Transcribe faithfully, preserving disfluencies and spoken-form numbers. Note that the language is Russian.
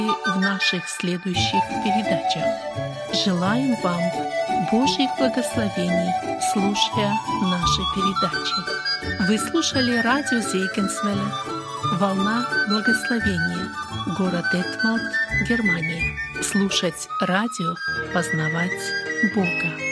в наших следующих передачах. Желаем вам Божьих благословений, слушая наши передачи. Вы слушали радио Зейгенсвелля «Волна благословения», город Детмолд, Германия. Слушать радио, познавать Бога.